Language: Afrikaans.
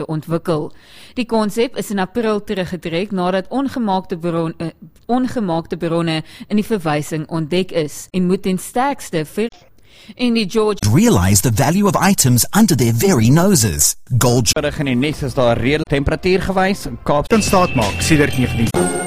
ontwikkel. Die konsep is in April teruggetrek nadat ongemaakte bronne in die verwysing ontdek is en moet ten sterkste in die George realize the value of items under their very noses. Gold in die nes is daar redelike temperatuur gewys. Kaap kan staat maak sedert 19